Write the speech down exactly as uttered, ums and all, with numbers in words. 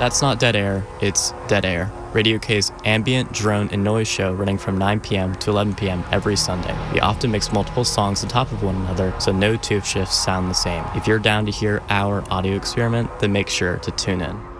That's not dead air, it's Dead Air, Radio K's ambient, drone, and noise show running from nine p m to eleven p m every Sunday. We often mix multiple songs on top of one another, so no two shifts sound the same. If you're down to hear our audio experiment, then make sure to tune in.